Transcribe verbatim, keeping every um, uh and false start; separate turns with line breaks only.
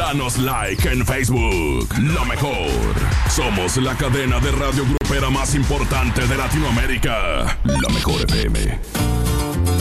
Danos like en Facebook. Lo mejor. Somos la cadena de radio grupera más importante de Latinoamérica. La Mejor F M.